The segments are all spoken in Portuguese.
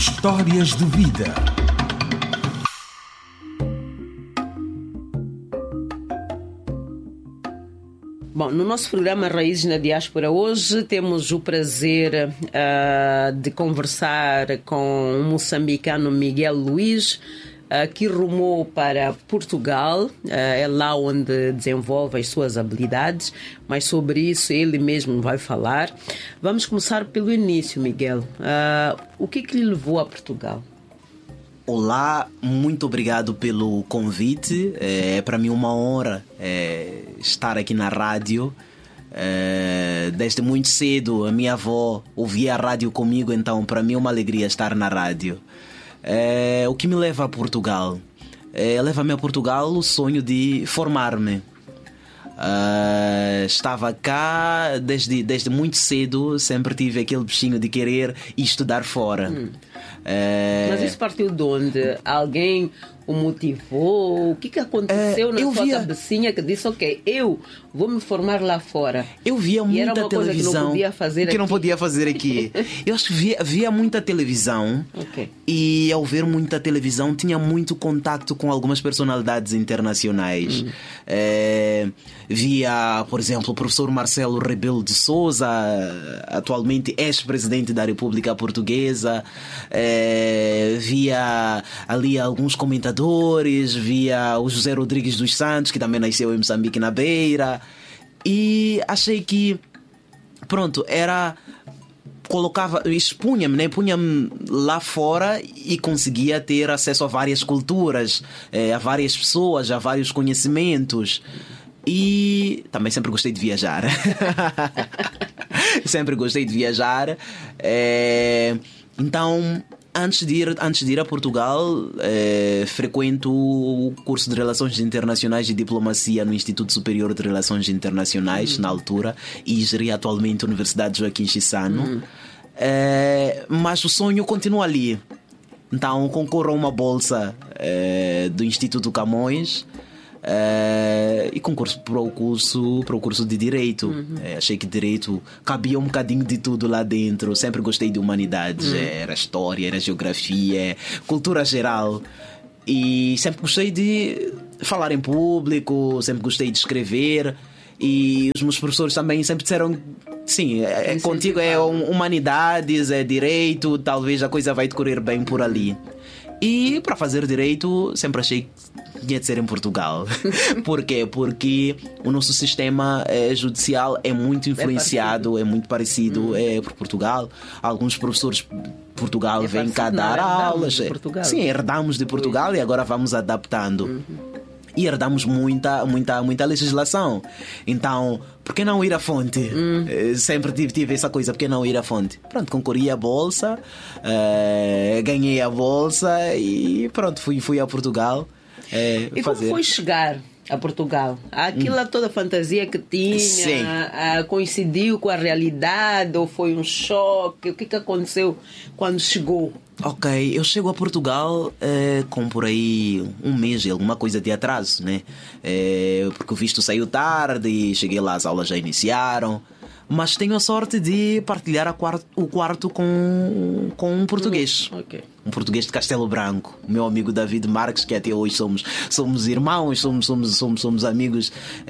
Histórias de vida. Bom, no nosso programa Raízes na Diáspora hoje temos o prazer de conversar com o moçambicano Miguel Luís, que rumou para Portugal, é lá onde desenvolve as suas habilidades, mas sobre isso ele mesmo vai falar. Vamos começar pelo início, Miguel. O que lhe levou a Portugal? Olá, muito obrigado pelo convite. É para mim uma honra estar aqui na rádio. Desde muito cedo a minha avó ouvia a rádio comigo, então para mim é uma alegria estar na rádio. O que me leva a Portugal? Leva-me a Portugal o sonho de formar-me. Estava cá desde muito cedo, sempre tive aquele bichinho de querer estudar fora. Mas isso partiu de onde? Alguém o motivou? O que aconteceu na sua cabecinha que disse, ok, eu vou me formar lá fora? Eu via muita era uma televisão coisa que não podia fazer que aqui. não podia fazer aqui. Eu acho que via muita televisão. Okay. E ao ver muita televisão tinha muito contacto com algumas personalidades internacionais. Via, por exemplo, o professor Marcelo Rebelo de Sousa, atualmente ex-presidente da República Portuguesa. Via ali alguns comentadores, via o José Rodrigues dos Santos, que também nasceu em Moçambique, na Beira. E achei que, pronto, expunha-me, né? Punha-me lá fora e conseguia ter acesso a várias culturas, a várias pessoas, a vários conhecimentos. E também sempre gostei de viajar. Sempre gostei de viajar. Então, antes de ir a Portugal, frequento o curso de Relações Internacionais e Diplomacia no Instituto Superior de Relações Internacionais, na altura, e geria atualmente a Universidade Joaquim Chissano. Mas o sonho continua ali. Então, concorro a uma bolsa do Instituto Camões. E concurso para o curso de Direito. Achei que Direito cabia um bocadinho de tudo lá dentro. Sempre gostei de humanidades. Era História, era Geografia, Cultura Geral. E sempre gostei de falar em público, sempre gostei de escrever. E os meus professores também sempre disseram: sim, contigo é humanidades, é Direito, talvez a coisa vai decorrer bem por ali. E para fazer Direito sempre achei que tinha de ser em Portugal. Por quê? Porque o nosso sistema judicial é muito influenciado, é muito parecido por Portugal. Alguns professores de Portugal vêm cá dar aulas. Sim, herdamos de Portugal e agora vamos adaptando. E herdamos muita legislação. Então, por que não ir à fonte? Sempre tive essa coisa, por que não ir à fonte? Pronto, concorri à bolsa, ganhei a bolsa e pronto, fui a Portugal. E como foi chegar a Portugal? Aquela toda fantasia que tinha, coincidiu com a realidade ou foi um choque? O que aconteceu quando chegou? Ok, eu chego a Portugal com por aí um mês e alguma coisa de atraso, né? Porque o visto saiu tarde e cheguei lá, as aulas já iniciaram. Mas tenho a sorte de partilhar o quarto com um português. Um português de Castelo Branco, o meu amigo David Marques, que até hoje somos irmãos, somos amigos.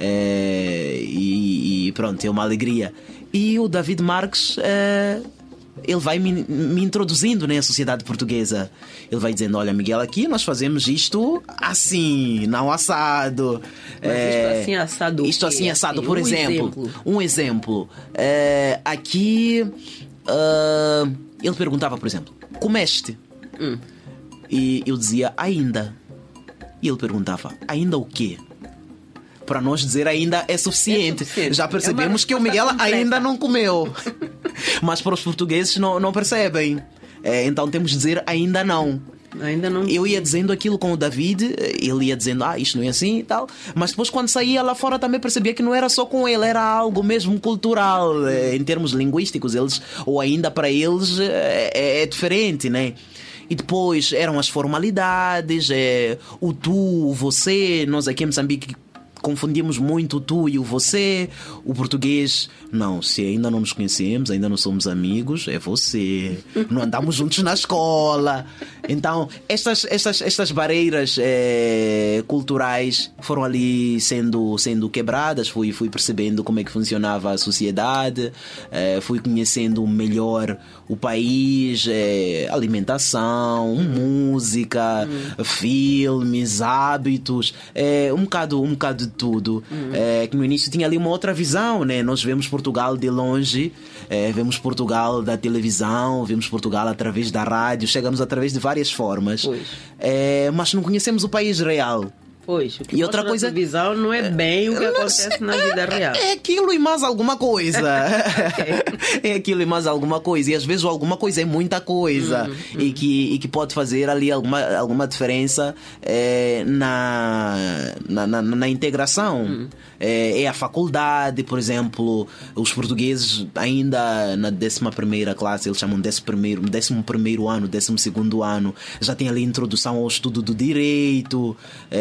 E pronto, é uma alegria. E o David Marques, ele vai me introduzindo, né, à sociedade portuguesa. Ele vai dizendo: olha, Miguel, aqui nós fazemos isto assim, não assado. Mas isto assim assado. Isto assim assado, por exemplo. Um exemplo. Aqui ele perguntava, por exemplo: comeste? E eu dizia: ainda. E ele perguntava: ainda o quê? Para nós dizer ainda é suficiente. Já percebemos que o Miguel ainda não comeu. Mas para os portugueses não percebem. Então temos de dizer ainda não. Ainda não. Eu ia dizendo aquilo com o David, ele ia dizendo: isto não é assim e tal. Mas depois, quando saía lá fora, também percebia que não era só com ele, era algo mesmo cultural. Em termos linguísticos, ou ainda para eles é diferente, né? E depois eram as formalidades, o tu, você. Nós aqui em Moçambique confundimos muito o tu e o você. O português, não, se ainda não nos conhecemos, ainda não somos amigos, é você. Não andamos juntos na escola. Então, estas barreiras culturais foram ali sendo quebradas. Fui percebendo como é que funcionava a sociedade, fui conhecendo melhor o país, alimentação, música, filmes, hábitos, um bocado de tudo. Que no início tinha ali uma outra visão, né? Nós vemos Portugal de longe, vemos Portugal da televisão, vemos Portugal através da rádio, chegamos através de várias formas, mas não conhecemos o país real. Pois, o que e outra coisa, na televisão não é bem o que acontece na vida real. É aquilo e mais alguma coisa. É aquilo e mais alguma coisa. E às vezes alguma coisa é muita coisa. E que pode fazer ali alguma diferença na integração. É a faculdade, por exemplo. Os portugueses ainda na 11ª classe, eles chamam 11º ano, 12º ano, já tem ali introdução ao estudo do direito.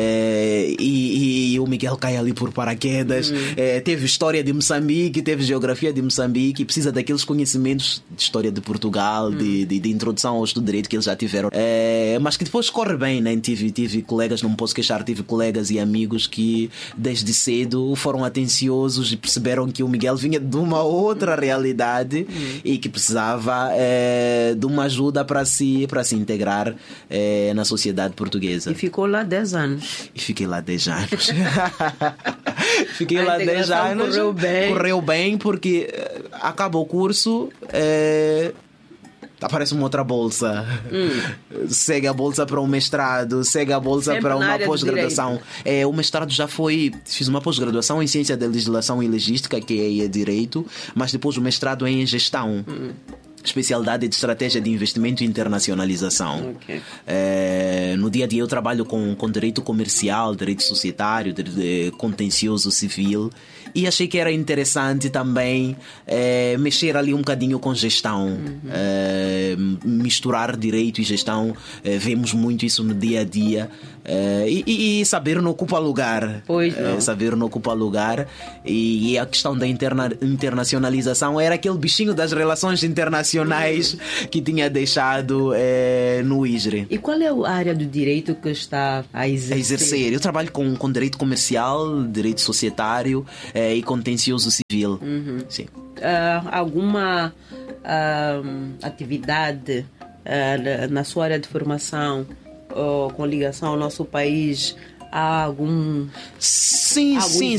E o Miguel cai ali por paraquedas. Teve história de Moçambique, teve geografia de Moçambique, precisa daqueles conhecimentos de história de Portugal, de introdução ao estudo de direito que eles já tiveram, mas que depois corre bem, né? Tive colegas, não me posso queixar, tive colegas e amigos que desde cedo foram atenciosos e perceberam que o Miguel vinha de uma outra realidade e que precisava de uma ajuda para se integrar na sociedade portuguesa. E ficou lá 10 anos. Fiquei lá 10 anos. Fiquei lá 10 anos. Correu bem porque acaba o curso, aparece uma outra bolsa. Segue a bolsa para um mestrado, segue a bolsa para uma pós-graduação. O mestrado já foi... Fiz uma pós-graduação em Ciência da Legislação e Legística, que é Direito, mas depois o mestrado é em Gestão. Especialidade de Estratégia de Investimento e Internacionalização. No dia a dia eu trabalho com direito comercial, direito societário, contencioso civil, e achei que era interessante também mexer ali um bocadinho com gestão, misturar direito e gestão. Vemos muito isso no dia a dia, e saber não ocupa lugar. Pois não. Saber não ocupa lugar, e a questão da internacionalização era aquele bichinho das relações internacionais que tinha deixado no ISRE. E qual é a área do direito que está a exercer? Eu trabalho com direito comercial, direito societário e contencioso civil. Sim. Alguma atividade na sua área de formação com ligação ao nosso país? Há algum... Sim.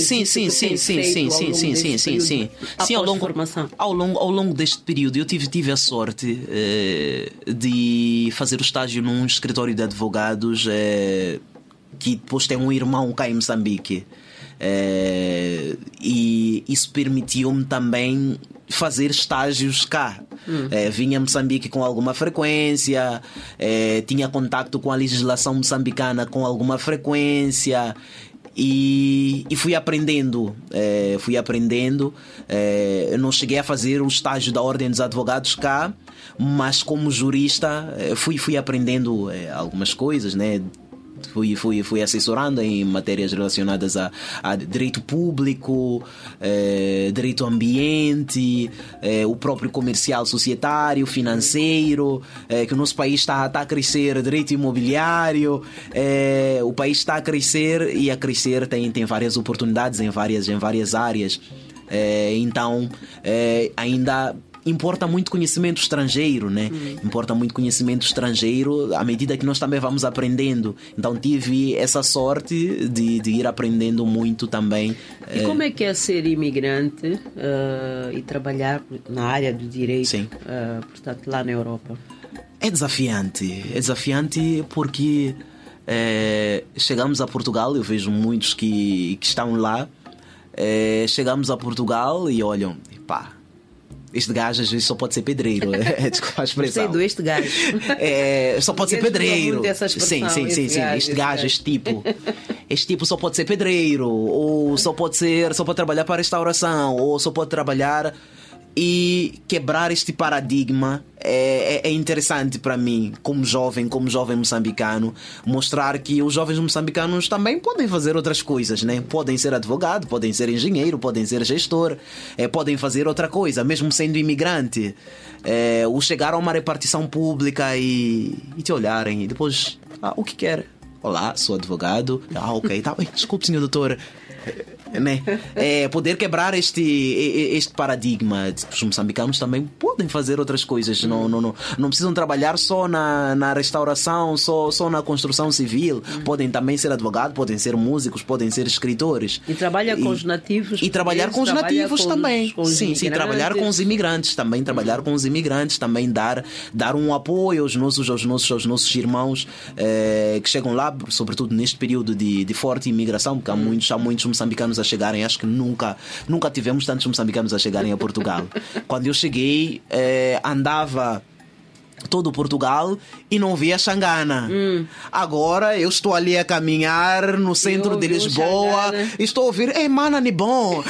Ao longo deste período eu tive a sorte de fazer o estágio num escritório de advogados que depois tem um irmão cá em Moçambique. E isso permitiu-me também fazer estágios cá. Vinha a Moçambique com alguma frequência, tinha contacto com a legislação moçambicana com alguma frequência, e fui aprendendo. Eu não cheguei a fazer o estágio da Ordem dos Advogados cá, mas como jurista fui aprendendo algumas coisas, né? Fui assessorando em matérias relacionadas a direito público, direito ambiente, o próprio comercial, societário, financeiro, que o nosso país está a crescer, direito imobiliário. O país está a crescer, e a crescer tem várias oportunidades em várias áreas. Então ainda importa muito conhecimento estrangeiro, né? Importa muito conhecimento estrangeiro à medida que nós também vamos aprendendo. Então tive essa sorte de ir aprendendo muito também. E como é que é ser imigrante e trabalhar na área do direito, portanto, lá na Europa? É desafiante porque chegamos a Portugal, eu vejo muitos que estão lá, chegamos a Portugal e olham, pá, este gajo às vezes só pode ser pedreiro. Desculpa a expressão. Gostei do este gajo. Só pode ser pedreiro. Sim. Este tipo só pode ser pedreiro, ou só pode trabalhar para a restauração, ou só pode trabalhar. e quebrar este paradigma é interessante para mim, como jovem moçambicano, mostrar que os jovens moçambicanos também podem fazer outras coisas, né? Podem ser advogado, podem ser engenheiro, podem ser gestor, podem fazer outra coisa, mesmo sendo imigrante. O chegar a uma repartição pública e te olharem e depois, o que quer? Olá, sou advogado. Ok, tá. Desculpe, senhor doutor. Né? Poder quebrar este paradigma. Os moçambicanos também podem fazer outras coisas. Não precisam trabalhar só na restauração, só na construção civil. Podem também ser advogados, podem ser músicos, podem ser escritores. E trabalhar com os nativos. E trabalhar com os nativos também. Sim, trabalhar com os imigrantes também. Trabalhar com os imigrantes também. Dar um apoio aos nossos irmãos que chegam lá, sobretudo neste período de forte imigração, porque há muitos moçambicanos a chegarem. Acho que nunca tivemos tantos moçambicanos a chegarem a Portugal. Quando eu cheguei, andava todo Portugal e não via Xangana. Agora eu estou ali a caminhar no centro de Lisboa e estou a ouvir mana, ni bom.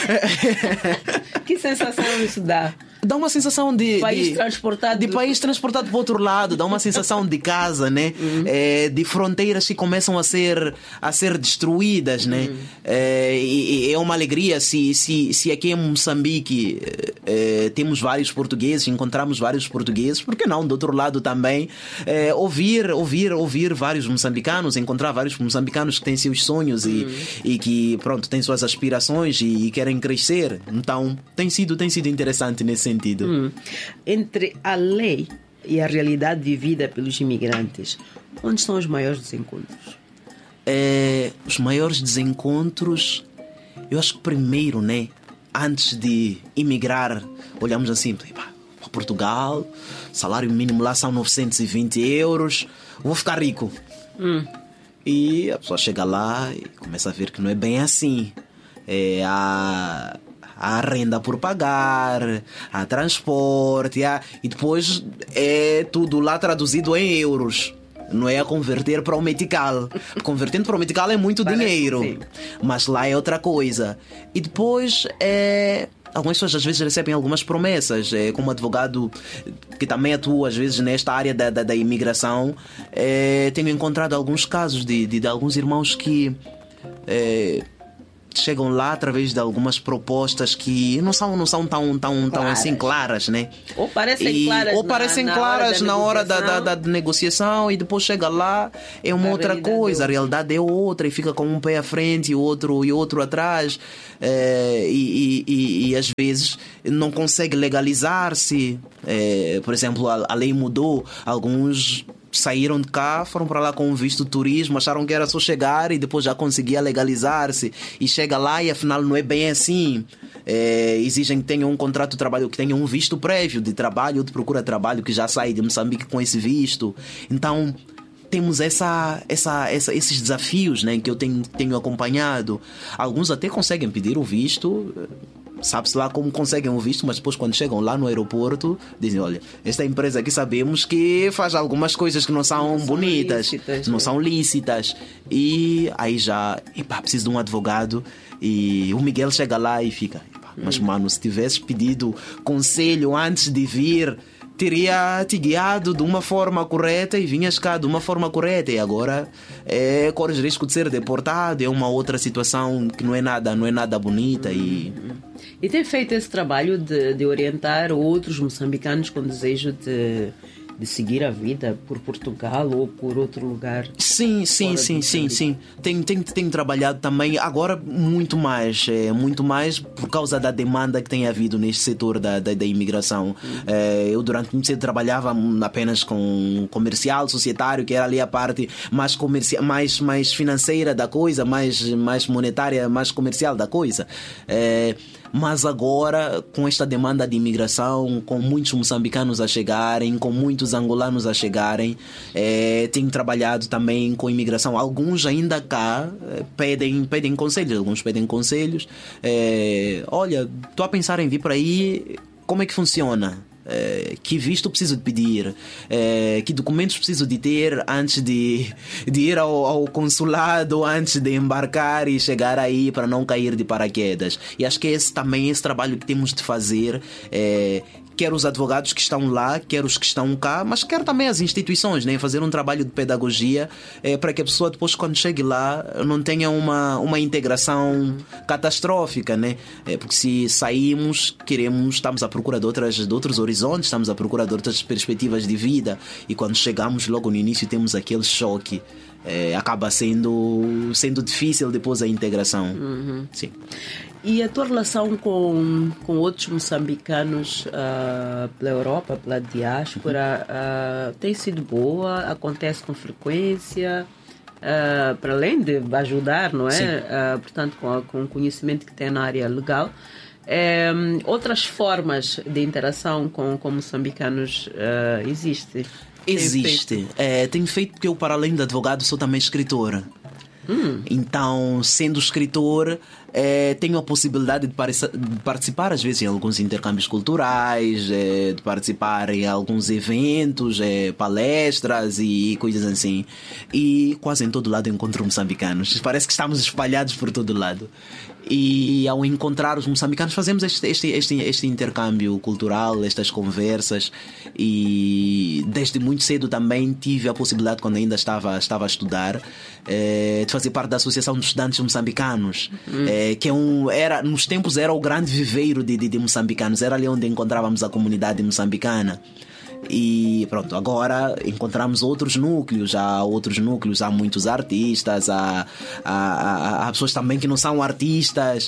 Que sensação isso dá? Dá uma sensação de país transportado para o outro lado. Dá uma sensação de casa, né? De fronteiras que começam a ser destruídas, né? E é uma alegria se aqui em Moçambique temos vários portugueses, encontramos vários portugueses, por que não do outro lado também ouvir vários moçambicanos, encontrar vários moçambicanos que têm seus sonhos e que têm suas aspirações e querem crescer. Então tem sido interessante nesse sentido. Entre a lei e a realidade vivida pelos imigrantes, onde estão os maiores desencontros? Os maiores desencontros, eu acho que primeiro, né, antes de imigrar, olhamos assim para Portugal, salário mínimo lá são 920 euros, vou ficar rico. E a pessoa chega lá e começa a ver que não é bem assim. Há renda por pagar, há transporte, e depois é tudo lá traduzido em euros. Não é a converter para o metical. Convertendo para o metical é muito dinheiro, sim. Mas lá é outra coisa. E depois algumas pessoas às vezes recebem algumas promessas. Como advogado que também atua às vezes nesta área da imigração, tenho encontrado alguns casos de alguns irmãos que chegam lá através de algumas propostas que não são tão claras, assim claras, né? Ou parecem claras na hora da negociação, e depois chega lá é uma outra coisa, a realidade é outra, e fica com um pé à frente e outro atrás, e às vezes não consegue legalizar-se. Por exemplo, a lei mudou, alguns saíram de cá, foram para lá com um visto de turismo, acharam que era só chegar e depois já conseguia legalizar-se, e chega lá e afinal não é bem assim. Exigem que tenham um contrato de trabalho, que tenham um visto prévio de trabalho ou de procura de trabalho, que já sai de Moçambique com esse visto. Então temos esses desafios, né, que eu tenho acompanhado. Alguns até conseguem pedir o visto, sabe-se lá como conseguem o visto, mas depois quando chegam lá no aeroporto dizem: olha, esta empresa aqui sabemos que faz algumas coisas que não são bonitas, não são lícitas. E aí já, preciso de um advogado. E o Miguel chega lá e fica: mas mano, se tivesse pedido conselho antes de vir, teria te guiado de uma forma correta e vinhas cá de uma forma correta, e agora corres risco de ser deportado. É uma outra situação que não é nada bonita. E tem feito esse trabalho de orientar outros moçambicanos com desejo de seguir a vida por Portugal ou por outro lugar? Sim. Tenho trabalhado também, agora muito mais por causa da demanda que tem havido neste setor da imigração. Eu durante muito cedo trabalhava apenas com comercial, societário, que era ali a parte mais comercial, mais financeira da coisa, mais monetária, mais comercial da coisa. Mas agora, com esta demanda de imigração, com muitos moçambicanos a chegarem, com muitos angolanos a chegarem, tenho trabalhado também com imigração. Alguns ainda cá pedem conselhos. Alguns pedem conselhos. Olha, estou a pensar em vir para aí, como é que funciona? Que visto preciso de pedir, que documentos preciso de ter antes de ir ao consulado, antes de embarcar e chegar aí, para não cair de paraquedas. E acho que esse trabalho que temos de fazer, quer os advogados que estão lá, quer os que estão cá, mas quer também as instituições, né? Fazer um trabalho de pedagogia, para que a pessoa depois, quando chegue lá, não tenha uma integração catastrófica, né? Porque se saímos, estamos à procura de outros horizontes, estamos à procura de outras perspectivas de vida, e quando chegamos logo no início temos aquele choque. Acaba sendo difícil depois a integração. Sim. E a tua relação com outros moçambicanos pela Europa, pela diáspora, tem sido boa? Acontece com frequência? Para além de ajudar, não é? Portanto, com o conhecimento que tem na área legal. Outras formas de interação com moçambicanos existem? Existe. Tenho feito porque eu, para além de advogado, sou também escritor. Então, sendo escritor, tenho a possibilidade de participar às vezes em alguns intercâmbios culturais, de participar em alguns eventos, palestras e coisas assim. E quase em todo lado encontro moçambicanos. Parece que estamos espalhados por todo lado. E ao encontrar os moçambicanos fazemos este intercâmbio cultural, estas conversas. E desde muito cedo também tive a possibilidade, quando ainda estava a estudar, de fazer parte da Associação dos Estudantes Moçambicanos, que nos tempos era o grande viveiro de moçambicanos. Era ali onde encontrávamos a comunidade moçambicana. E pronto, agora encontramos outros núcleos, há muitos artistas, há pessoas também que não são artistas,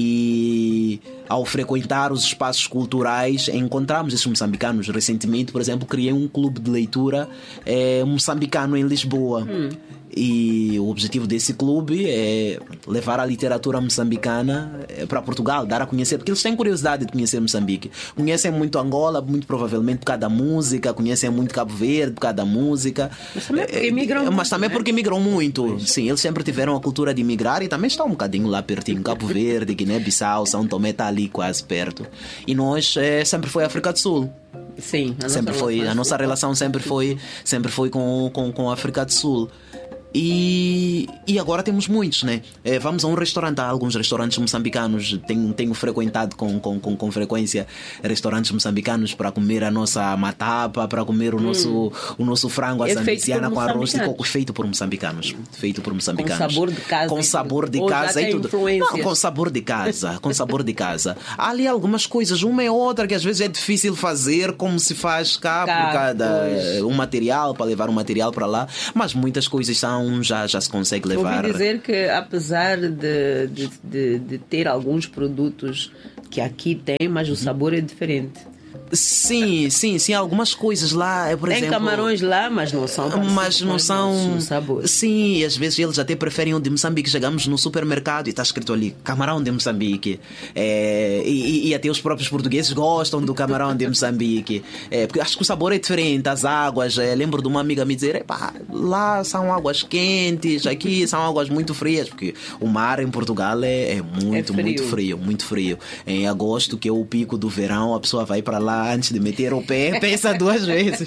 e ao frequentar os espaços culturais encontramos esses moçambicanos. Recentemente, por exemplo, criei um clube de leitura moçambicano em Lisboa. E o objetivo desse clube é levar a literatura moçambicana para Portugal, dar a conhecer, porque eles têm curiosidade de conhecer Moçambique. Conhecem muito Angola, muito provavelmente por causa da música, conhecem muito Cabo Verde por causa da música. Mas também porque migram muito. Sim, eles sempre tiveram a cultura de migrar e também estão um bocadinho lá pertinho. Cabo Verde, Guiné-Bissau, São Tomé está ali quase perto. E nós sempre foi África do Sul. Sim, a nossa relação sempre foi com a África do Sul. E agora temos muitos, né? Vamos a um restaurante, há alguns restaurantes moçambicanos. Tenho frequentado com frequência restaurantes moçambicanos para comer a nossa matapa, para comer o nosso frango à sandiciana com arroz de coco, feito por moçambicanos. Com sabor de casa. Com sabor de casa e tudo. Não, com sabor de casa. Há ali algumas coisas, uma e outra, que às vezes é difícil fazer como se faz cá por cada um material, para levar um material para lá, mas muitas coisas já se consegue levar. Ouvi dizer que, apesar de ter alguns produtos que aqui tem, mas o sabor é diferente. Sim, algumas coisas lá, por tem exemplo, camarões lá, mas não são sabor. Sim, às vezes eles até preferem o de Moçambique. Chegamos no supermercado e está escrito ali camarão de Moçambique, e até os próprios portugueses gostam do camarão de Moçambique, porque acho que o sabor é diferente. As águas, lembro de uma amiga me dizer, lá são águas quentes, aqui são águas muito frias, porque o mar em Portugal é muito frio. Em agosto, que é o pico do verão, a pessoa vai para lá, antes de meter o pé, pensa duas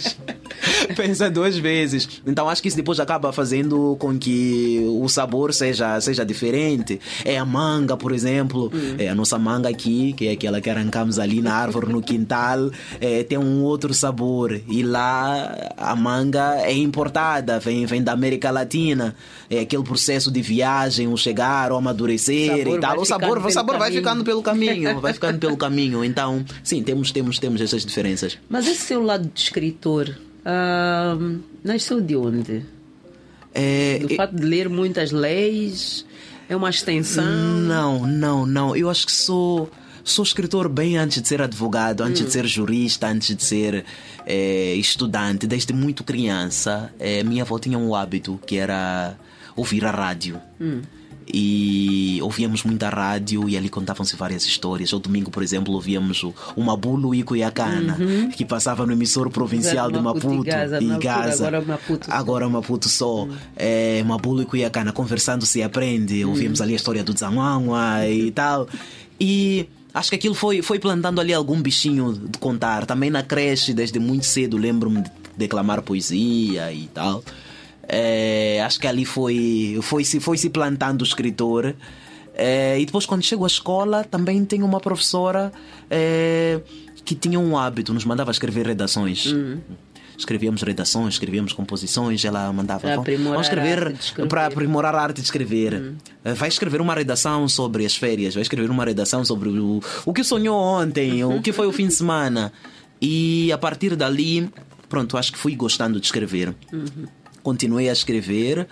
vezes. Então acho que isso depois acaba fazendo com que o sabor seja diferente. A manga, por exemplo, a nossa manga aqui, que é aquela que arrancamos ali na árvore no quintal, tem um outro sabor. E lá a manga é importada, vem da América Latina. É aquele processo de viagem, o chegar, o amadurecer e tal. O sabor vai ficando pelo caminho. Então, sim, temos essas diferenças. Mas esse seu lado de escritor nasceu de onde? Do fato de ler muitas leis? É uma extensão? Não. Eu acho que sou escritor bem antes de ser advogado, antes de ser jurista, antes de ser estudante. Desde muito criança, minha avó tinha um hábito que era ouvir a rádio. E ouvíamos muita rádio e ali contavam-se várias histórias. Ao domingo, por exemplo, ouvíamos o Mabulo e Cuiacana, que passava no emissor provincial de Maputo e Gaza. Agora Maputo só. Mabulo e Cuiacana, conversando se aprende. Ouvíamos ali a história do Zanguangua e tal. E acho que aquilo foi plantando ali algum bichinho de contar. Também na creche, desde muito cedo, lembro-me de declamar poesia e tal. Acho que ali foi se plantando o escritor. E depois, quando chego à escola, também tenho uma professora que tinha um hábito, nos mandava escrever redações. Escrevíamos redações, escrevíamos composições. Ela mandava, vamos escrever para aprimorar a arte de escrever. Vai escrever uma redação sobre as férias, vai escrever uma redação sobre o que sonhou ontem, o que foi o fim de semana. E a partir dali, pronto, acho que fui gostando de escrever. Continuei a escrever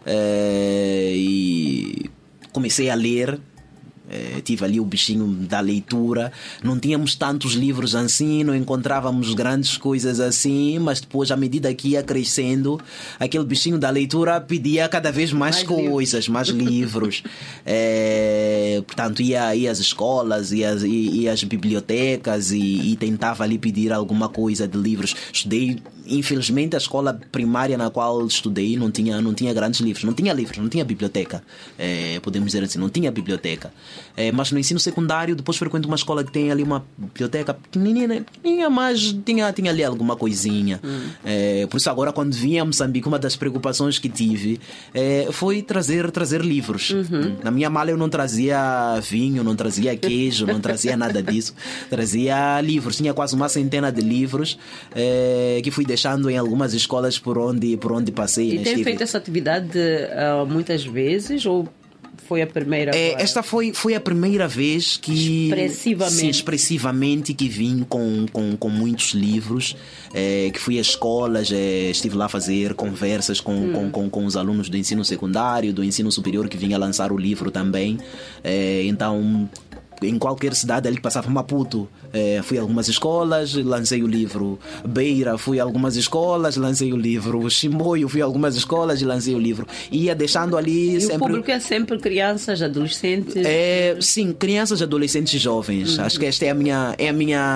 e comecei a ler. Tive ali o bichinho da leitura. Não tínhamos tantos livros assim, não encontrávamos grandes coisas assim, mas depois, à medida que ia crescendo, aquele bichinho da leitura pedia cada vez mais coisas, mais livros. Portanto, ia às escolas, ia às bibliotecas e tentava ali pedir alguma coisa de livros. Estudei, infelizmente, a escola primária na qual estudei não tinha grandes livros, não tinha biblioteca. Podemos dizer assim, não tinha biblioteca. Mas no ensino secundário, depois frequento uma escola que tem ali uma biblioteca pequenininha, mas tinha ali alguma coisinha. Por isso, agora, quando vim a Moçambique, uma das preocupações que tive foi trazer livros. Na minha mala eu não trazia vinho, não trazia queijo, não trazia nada disso. Trazia livros, tinha quase uma centena de livros que fui deixando em algumas escolas por onde passei. E tem feito essa atividade muitas vezes ou foi a primeira vez? Esta foi a primeira vez que expressivamente que vim com muitos livros, que fui às escolas, estive lá a fazer conversas com os alunos do ensino secundário, do ensino superior, que vinha lançar o livro também. Então, em qualquer cidade ali que passava, Maputo, fui a algumas escolas, lancei o livro. Beira, fui a algumas escolas, lancei o livro. Chimboio, fui a algumas escolas e lancei o livro. Ia deixando ali. E sempre... o público é sempre crianças, adolescentes? Sim, crianças, adolescentes e jovens. Acho que esta é a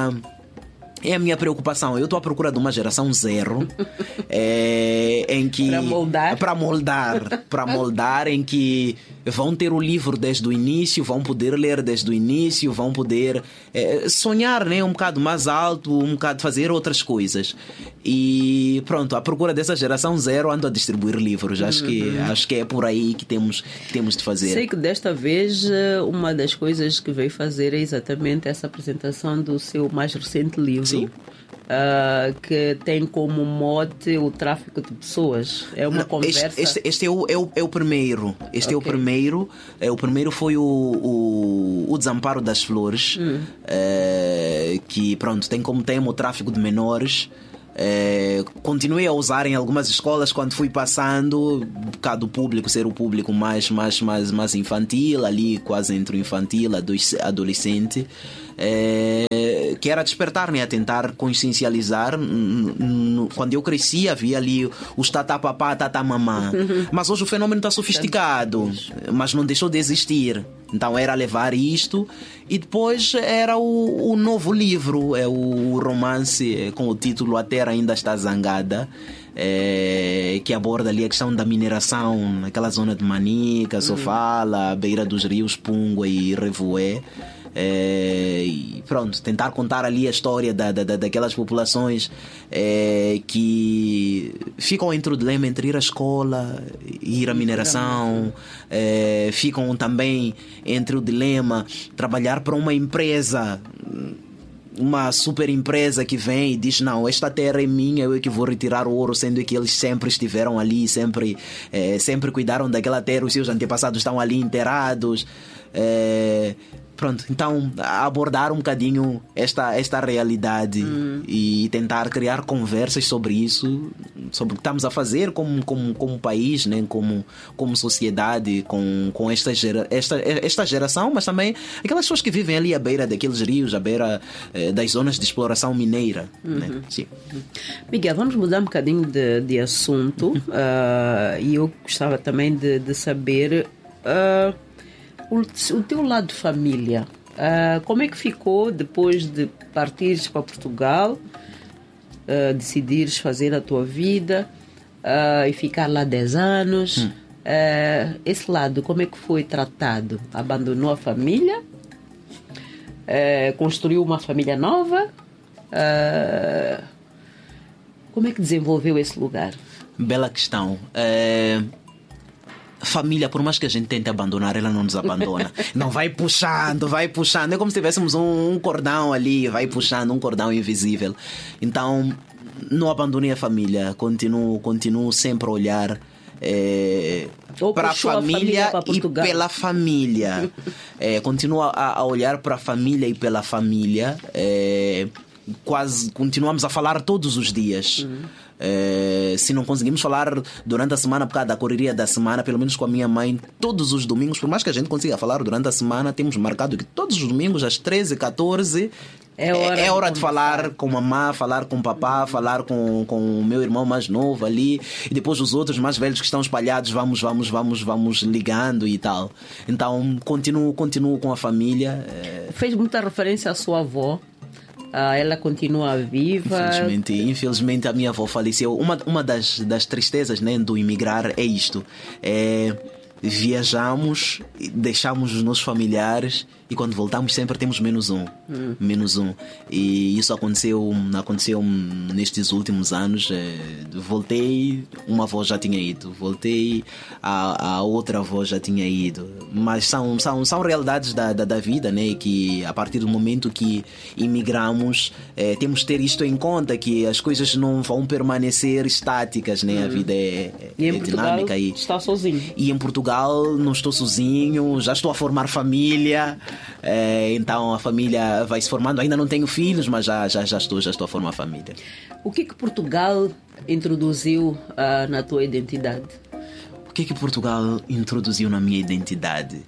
minha preocupação. Eu estou à procura de uma geração zero em que para moldar, em que vão ter o livro desde o início, vão poder ler desde o início, vão poder sonhar, né, um bocado mais alto, um bocado fazer outras coisas. E pronto, à procura dessa geração zero, ando a distribuir livros. Acho que é por aí que temos de fazer. Sei que desta vez uma das coisas que veio fazer é exatamente essa apresentação do seu mais recente livro. Sim. Que tem como mote o tráfico de pessoas. É uma conversa. Este é o primeiro. Este é o primeiro. O primeiro foi o Desamparo das Flores, que pronto, tem como tema o tráfico de menores. Continuei a usar em algumas escolas quando fui passando, um bocado do público ser o público mais infantil, ali quase entre o infantil e adolescente, que era despertar, né, a tentar consciencializar. Quando eu cresci havia ali os tata papá, tata mamã, mas hoje o fenômeno está sofisticado, mas não deixou de existir. Então era levar isto, e depois era o novo livro, o romance com o título A Terra Ainda Está Zangada, que aborda ali a questão da mineração naquela zona de Manica, Sofala, beira dos rios Pungua e Revoé. E pronto, tentar contar ali a história daquelas populações que ficam entre o dilema entre ir à escola e ir à mineração, ficam também entre o dilema trabalhar para uma empresa, uma super empresa que vem e diz: não, esta terra é minha, eu é que vou retirar o ouro, sendo que eles sempre estiveram ali, sempre cuidaram daquela terra, os seus antepassados estão ali enterrados. Pronto, então abordar um bocadinho esta realidade e tentar criar conversas sobre isso, sobre o que estamos a fazer como país, né? como sociedade, com esta geração, mas também aquelas pessoas que vivem ali à beira daqueles rios, à beira das zonas de exploração mineira. Né? Sim. Miguel, vamos mudar um bocadinho de assunto. E eu gostava também de saber o teu lado de família. Como é que ficou depois de partires para Portugal, decidires fazer a tua vida e ficar lá 10 anos? Esse lado, como é que foi tratado? Abandonou a família? construiu uma família nova. Como é que desenvolveu esse lugar? Bela questão. Família, por mais que a gente tente abandonar, ela não nos abandona. Não, vai puxando, vai puxando. É como se tivéssemos um cordão ali, vai puxando, um cordão invisível. Então, não abandonei a família. Continuo sempre a olhar para a família e pela família. Continuo a olhar para a família e pela família. Quase continuamos a falar todos os dias. Se não conseguimos falar durante a semana por causa da correria da semana, pelo menos com a minha mãe, todos os domingos, por mais que a gente consiga falar durante a semana, temos marcado que todos os domingos às 13h14 é hora de falar com mamã, falar com papá, falar com o meu irmão mais novo ali, e depois os outros mais velhos que estão espalhados, vamos ligando e tal. Então continuo com a família. Fez muita referência à sua avó. Ela continua viva. Infelizmente a minha avó faleceu. Uma das tristezas, né, do emigrar é isto. Viajamos, deixamos os nossos familiares e quando voltamos sempre temos menos um. E isso aconteceu nestes últimos anos. Voltei, uma avó já tinha ido. Voltei, a outra avó já tinha ido. Mas são realidades da vida, né? Que a partir do momento que imigramos, temos de ter isto em conta, que as coisas não vão permanecer estáticas, né? A vida é dinâmica. E está sozinho. E em Portugal não estou sozinho, já estou a formar família. Então a família vai se formando. Ainda não tenho filhos, mas já estou a formar família. O que Portugal introduziu na tua identidade? O que Portugal introduziu na minha identidade?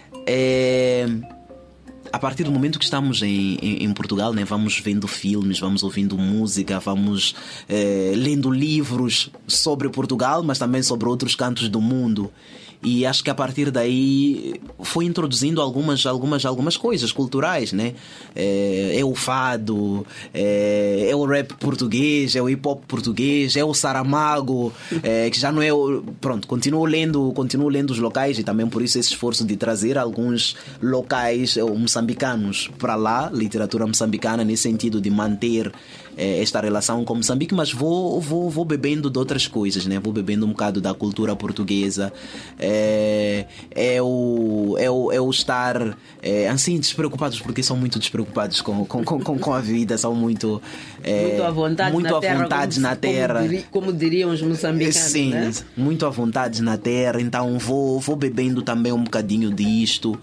A partir do momento que estamos em Portugal, né, vamos vendo filmes, vamos ouvindo música, vamos lendo livros sobre Portugal, mas também sobre outros cantos do mundo. E acho que a partir daí foi introduzindo algumas coisas culturais, né? É o fado, é o rap português, é o hip hop português, é o Saramago, que já não é pronto, continuo lendo os locais, e também por isso esse esforço de trazer alguns locais moçambicanos para lá, literatura moçambicana, nesse sentido de manter esta relação com Moçambique, mas vou bebendo de outras coisas, né? Vou bebendo um bocado da cultura portuguesa. É o estar assim despreocupados, porque são muito despreocupados com a vida, são muito à vontade na terra, como diriam os moçambicanos. Sim, né? Muito à vontade na terra. Então vou bebendo também um bocadinho disto.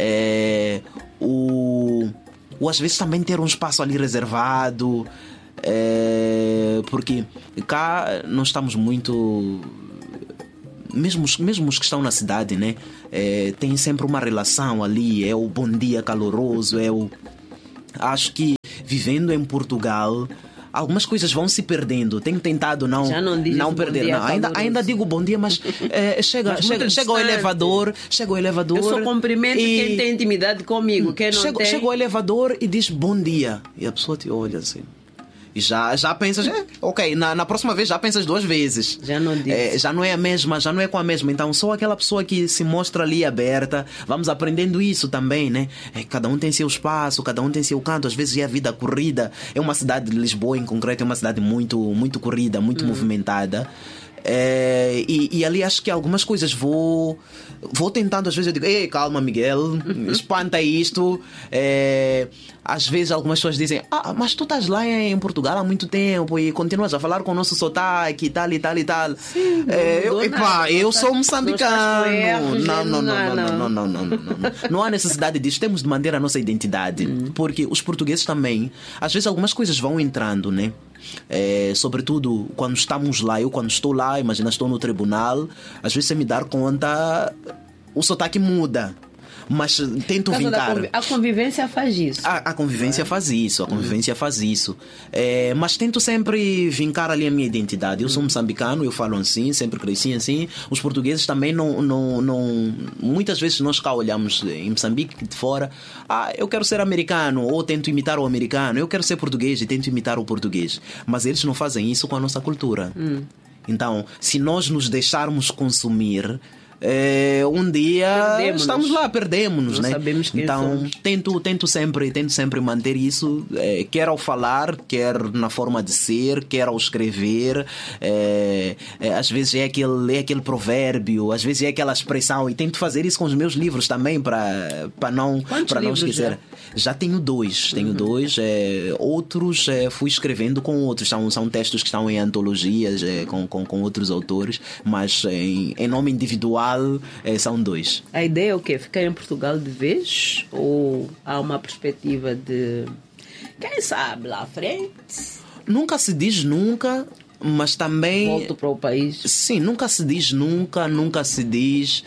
Ou às vezes também ter um espaço ali reservado, porque cá nós estamos muito, mesmo os que estão na cidade, né, tem sempre uma relação ali, é o bom dia caloroso, acho que vivendo em Portugal algumas coisas vão se perdendo. Tenho tentado não perder. Não, ainda digo bom dia, mas chega o elevador. Eu só cumprimento quem tem intimidade comigo. Quem não tem... Chega o elevador e diz bom dia. E a pessoa te olha assim. E já pensas, ok, na próxima vez já pensas 2 vezes. Já não diz. Já não é a mesma, já não é com a mesma. Então só aquela pessoa que se mostra ali aberta. Vamos aprendendo isso também, né? Cada um tem seu espaço, cada um tem seu canto. Às vezes é a vida corrida. É uma cidade de Lisboa em concreto, é uma cidade muito, muito corrida, muito movimentada. E ali acho que algumas coisas vou tentando, às vezes eu digo, ei, calma Miguel, espanta isto. Às vezes algumas pessoas dizem, mas tu estás lá em Portugal há muito tempo e continuas a falar com o nosso sotaque e tal e tal e tal. Sim, eu sou moçambicano. Não há necessidade disso. Temos de manter a nossa identidade, porque os portugueses também, às vezes algumas coisas vão entrando, né? Sobretudo quando estamos lá, eu quando estou lá, imagina, estou no tribunal, às vezes sem me dar conta o sotaque muda, mas tento vincar. A convivência faz isso. A convivência faz isso, mas tento sempre vincar ali a minha identidade. Eu sou moçambicano, eu falo assim, sempre cresci assim. Os portugueses também não muitas vezes nós cá olhamos em Moçambique de fora, eu quero ser americano, ou tento imitar o americano. Eu quero ser português e tento imitar o português, mas eles não fazem isso com a nossa cultura. Então, se nós nos deixarmos consumir, um dia Perdemos-nos. estamos lá, perdemos-nos, Não né? sabemos quem Então somos. tento sempre manter isso, quer ao falar, quer na forma de ser, quer ao escrever. Às vezes é aquele provérbio, às vezes é aquela expressão, e tento fazer isso com os meus livros também para não livros esquecer. Já tenho dois, outros fui escrevendo com outros, são textos que estão em antologias com outros autores, mas em nome individual são dois. A ideia é o quê? Ficar em Portugal de vez? Ou há uma perspectiva de, quem sabe, lá à frente? Nunca se diz nunca, mas também... Volto para o país. Sim, nunca se diz nunca se diz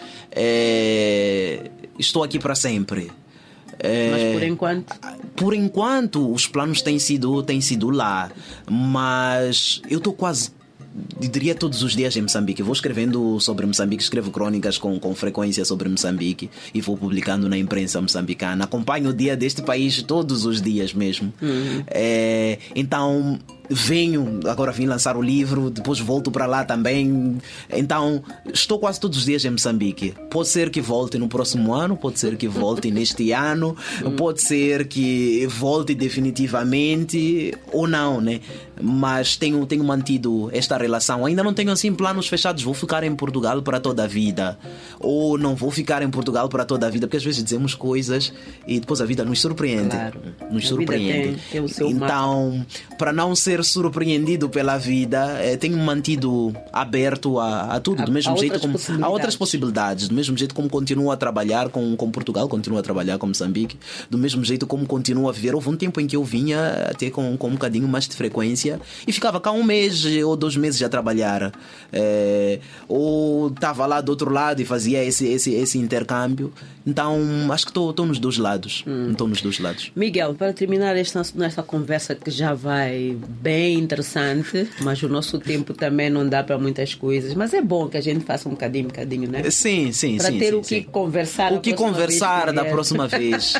estou aqui para sempre. Mas por enquanto... Por enquanto, os planos têm sido lá, mas eu estou quase, diria, todos os dias em Moçambique. Eu vou escrevendo sobre Moçambique, escrevo crônicas com frequência sobre Moçambique e vou publicando na imprensa moçambicana. Acompanho o dia deste país todos os dias mesmo. Então agora vim lançar o livro, depois volto para lá também. Então estou quase todos os dias em Moçambique. Pode ser que volte no próximo ano, pode ser que volte neste ano, pode ser que volte definitivamente ou não, né? Mas tenho mantido esta relação. Ainda não tenho assim planos fechados, vou ficar em Portugal para toda a vida ou não vou ficar em Portugal para toda a vida, porque às vezes dizemos coisas e depois a vida nos surpreende. Claro. Nos A surpreende. vida tem o seu Então, para não ser surpreendido pela vida, tenho mantido aberto a tudo, do mesmo jeito como a outras possibilidades, do mesmo jeito como continuo a trabalhar com Portugal, continuo a trabalhar com Moçambique, do mesmo jeito como continuo a viver. Houve um tempo em que eu vinha até com um bocadinho mais de frequência e ficava cá 1 mês ou 2 meses a trabalhar, ou estava lá do outro lado e fazia esse intercâmbio. Então acho que estou nos dois lados. Estou nos dois lados. Miguel, para terminar nesta conversa que já vai bem interessante, mas o nosso tempo também não dá para muitas coisas, mas é bom que a gente faça um bocadinho, né? Sim. Para ter o que conversar. O que conversar da próxima vez.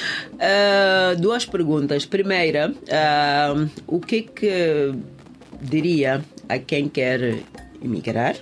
2 perguntas. Primeira, o que diria a quem quer emigrar?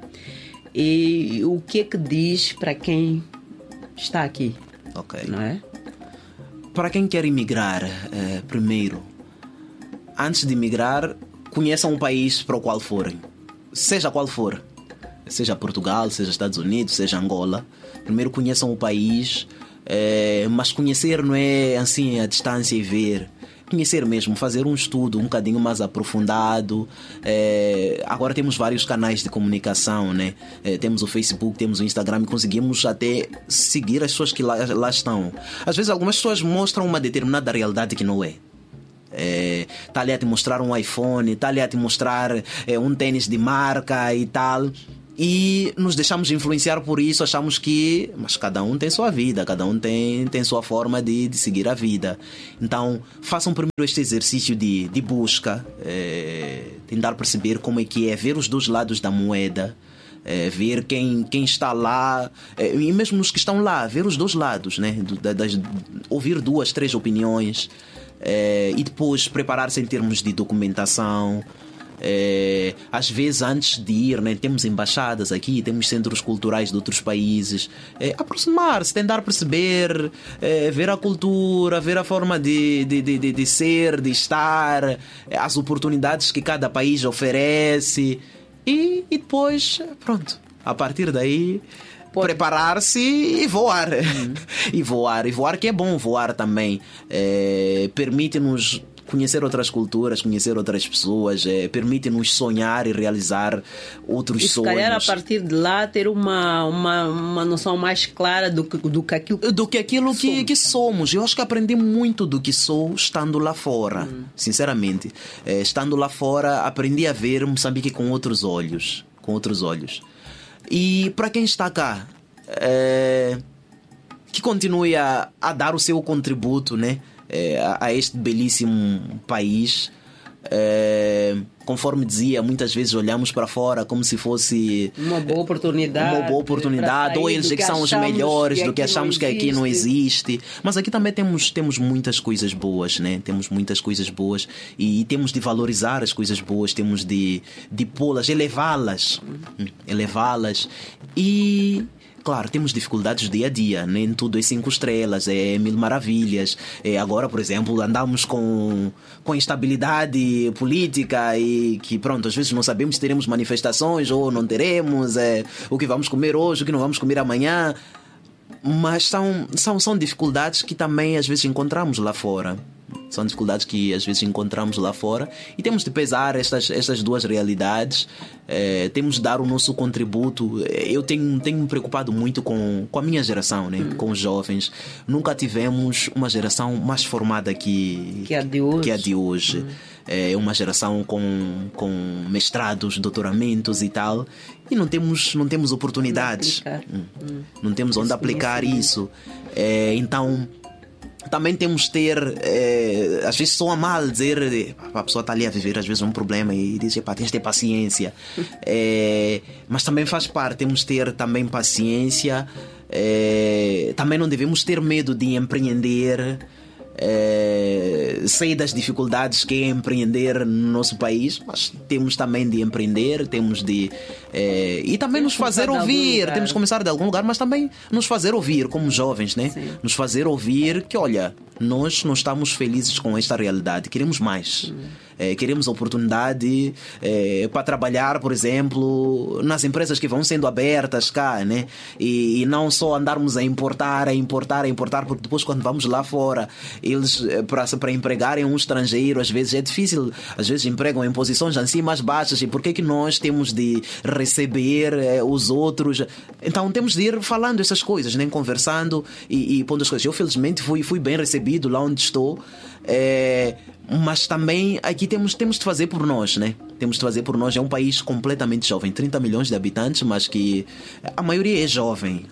E o que diz para quem está aqui? Ok. Não é? Para quem quer emigrar, primeiro, antes de emigrar, conheçam o país para o qual forem, seja qual for, seja Portugal, seja Estados Unidos, seja Angola. Primeiro conheçam o país, mas conhecer não é assim à distância e ver. Conhecer mesmo, fazer um estudo um bocadinho mais aprofundado. Agora temos vários canais de comunicação, né? Temos o Facebook, temos o Instagram, e conseguimos até seguir as pessoas que lá estão. Às vezes algumas pessoas mostram uma determinada realidade que não é. Está ali a te mostrar um iPhone, está ali a te mostrar um tênis de marca e tal, e nos deixamos influenciar por isso. Achamos que, mas cada um tem sua vida, cada um tem sua forma de seguir a vida. Então façam primeiro este exercício de busca, tentar perceber como é que é, ver os dois lados da moeda, ver quem está lá, e mesmo os que estão lá, ver os dois lados, né? Ouvir 2, 3 opiniões. E depois preparar-se em termos de documentação. Às vezes, antes de ir, né, temos embaixadas aqui, temos centros culturais de outros países. Aproximar-se, tentar perceber, ver a cultura, ver a forma de ser, de estar, as oportunidades que cada país oferece, e depois, pronto, a partir daí preparar-se e voar. E voar, que é bom voar também. Permite-nos conhecer outras culturas, conhecer outras pessoas, permite-nos sonhar e realizar outros sonhos. Se calhar a partir de lá ter uma noção mais clara do que aquilo que somos. Eu acho que aprendi muito do que sou estando lá fora, sinceramente. Estando lá fora, aprendi a ver Moçambique com outros olhos. E para quem está cá, que continue a dar o seu contributo, né, a este belíssimo país. Conforme dizia, muitas vezes olhamos para fora como se fosse uma boa oportunidade, ou eles que são os melhores, do que achamos que aqui não existe. Mas aqui também temos muitas coisas boas, né? Temos muitas coisas boas e temos de valorizar as coisas boas, temos de pô-las, elevá-las e... Claro, temos dificuldades do dia a dia, nem tudo é 5 estrelas, é 1000 maravilhas. Agora, por exemplo, andamos com instabilidade política e que, pronto, às vezes não sabemos se teremos manifestações ou não teremos, o que vamos comer hoje, o que não vamos comer amanhã. Mas são dificuldades que também às vezes encontramos lá fora. São dificuldades que às vezes encontramos lá fora e temos de pesar estas duas realidades. Temos de dar o nosso contributo. Eu tenho me preocupado muito com a minha geração, né? Com os jovens. Nunca tivemos uma geração mais formada que a de hoje. É uma geração com mestrados, doutoramentos e tal, e não temos oportunidades, não temos onde aplicar isso. Então também temos de ter, às vezes soa mal dizer, a pessoa está ali a viver às vezes um problema e diz, tens de ter paciência, mas também faz parte, temos de ter também paciência, também não devemos ter medo de empreender. Sei das dificuldades que é empreender no nosso país, mas temos também de empreender, temos de e também nos fazer ouvir, temos de começar de algum lugar, mas também nos fazer ouvir como jovens, né? Sim. Nos fazer ouvir que, olha, nós não estamos felizes com esta realidade, queremos mais. Queremos oportunidade para trabalhar, por exemplo, nas empresas que vão sendo abertas cá, né? E não só andarmos a importar, porque depois quando vamos lá fora, eles para empregarem um estrangeiro, às vezes é difícil, às vezes empregam em posições assim mais baixas, e por que nós temos de receber os outros? Então temos de ir falando essas coisas, né? Conversando e pondo as coisas. Eu felizmente fui bem recebido lá onde estou. Mas também aqui temos de fazer por nós, né? Temos de fazer por nós. É um país completamente jovem, 30 milhões de habitantes, mas que a maioria é jovem,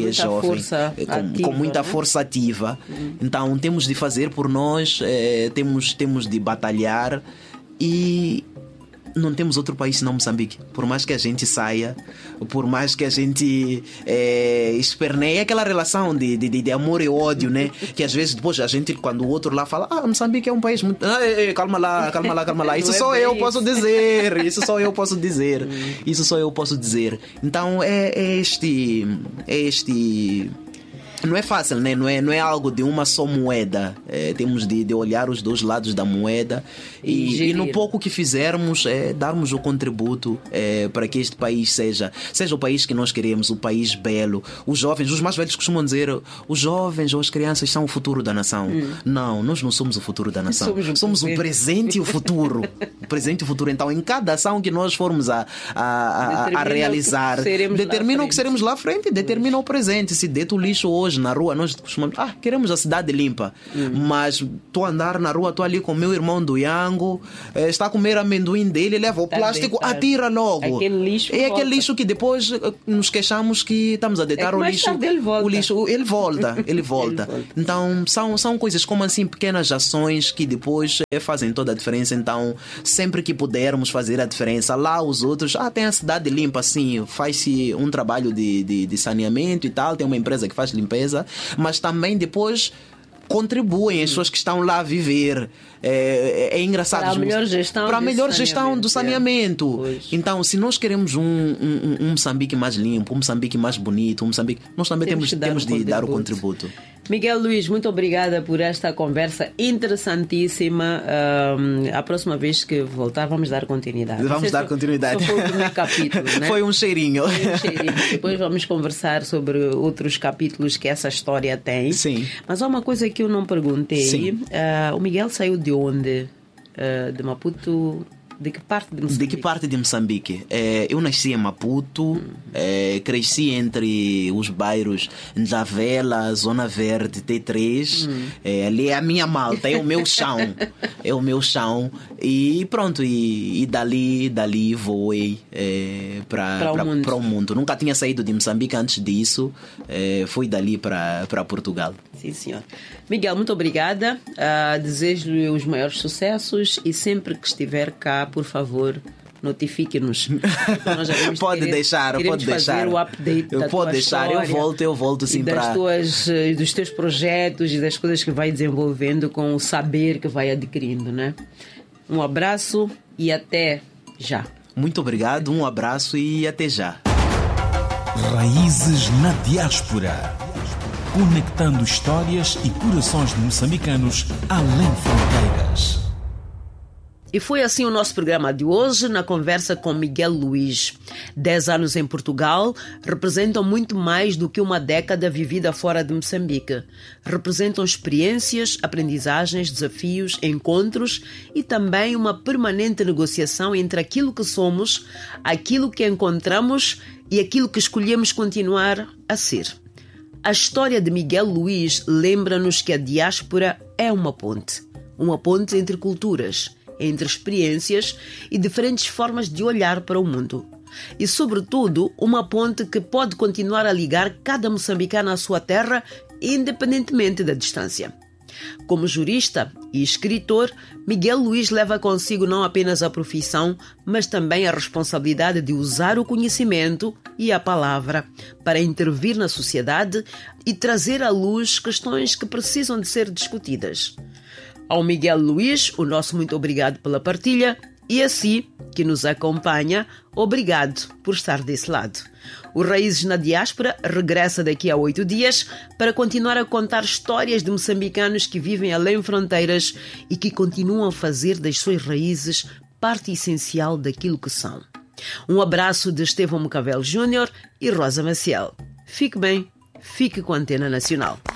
com muita força ativa. Então temos de fazer por nós, temos de batalhar e não temos outro país senão Moçambique. Por mais que a gente saia, por mais que a gente esperneie, é aquela relação de amor e ódio, né? Que às vezes depois a gente, quando o outro lá fala, Moçambique é um país muito... calma lá. Isso só eu posso dizer. Isso só eu posso dizer. Então é este... Não é fácil, né? Não é algo de uma só moeda. Temos de olhar os dois lados da moeda e no pouco que fizermos, darmos o contributo para que este país seja o país que nós queremos, o país belo. Os jovens, os mais velhos costumam dizer, os jovens ou as crianças são o futuro da nação. Não, nós não somos o futuro da nação. Somos o presente e o futuro. O presente e o futuro. Então, em cada ação que nós formos a realizar, determina o que seremos lá à frente, determina o presente. Se deita o lixo hoje na rua, nós costumamos, queremos a cidade limpa, mas estou a andar na rua, estou ali com o meu irmão do Iango, está a comer amendoim dele, leva o plástico, atira logo. Aquele lixo que depois nos queixamos que estamos a deitar o lixo. Ele volta. Então são coisas como assim, pequenas ações que depois fazem toda a diferença. Então sempre que pudermos fazer a diferença, lá os outros, tem a cidade limpa, assim, faz-se um trabalho de saneamento e tal, tem uma empresa que faz limpeza, mas também depois contribuem as pessoas que estão lá a viver. É engraçado. Para a melhor gestão do saneamento. Então, se nós queremos um Moçambique mais limpo, um Moçambique mais bonito, nós também temos de dar o contributo. Miguel Luís, muito obrigada por esta conversa interessantíssima. A próxima vez que voltar, vamos dar continuidade. Dar continuidade. Só foi o primeiro capítulo, né? Foi um cheirinho. Depois vamos conversar sobre outros capítulos que essa história tem. Sim. Mas há uma coisa que eu não perguntei. Sim. O Miguel saiu de onde? De Maputo? De que parte de Moçambique? De que parte de Moçambique? Eu nasci em Maputo, cresci entre os bairros Njavela, Zona Verde, T3. Ali é a minha malta, é o meu chão. É o meu chão. E pronto, e dali voei para o mundo. Nunca tinha saído de Moçambique antes disso. Fui dali para Portugal. Sim, senhor. Miguel, muito obrigada. Desejo-lhe os maiores sucessos e sempre que estiver cá, por favor, notifique-nos. Pode deixar. Fazer o update da tua história. Eu volto sim para... dos teus projetos e das coisas que vai desenvolvendo com o saber que vai adquirindo, né? Um abraço e até já. Muito obrigado, um abraço e até já. Raízes na Diáspora. Conectando histórias e corações de moçambicanos além fronteiras. E foi assim o nosso programa de hoje, na conversa com Miguel Luís. 10 anos em Portugal representam muito mais do que uma década vivida fora de Moçambique. Representam experiências, aprendizagens, desafios, encontros e também uma permanente negociação entre aquilo que somos, aquilo que encontramos e aquilo que escolhemos continuar a ser. A história de Miguel Luís lembra-nos que a diáspora é uma ponte entre culturas, entre experiências e diferentes formas de olhar para o mundo. E, sobretudo, uma ponte que pode continuar a ligar cada moçambicano à sua terra, independentemente da distância. Como jurista e escritor, Miguel Luís leva consigo não apenas a profissão, mas também a responsabilidade de usar o conhecimento e a palavra para intervir na sociedade e trazer à luz questões que precisam de ser discutidas. Ao Miguel Luís, o nosso muito obrigado pela partilha e a si, que nos acompanha, obrigado por estar desse lado. O Raízes na Diáspora regressa daqui a 8 dias para continuar a contar histórias de moçambicanos que vivem além fronteiras e que continuam a fazer das suas raízes parte essencial daquilo que são. Um abraço de Estevão Mocavel Júnior e Rosa Maciel. Fique bem, fique com a Antena Nacional.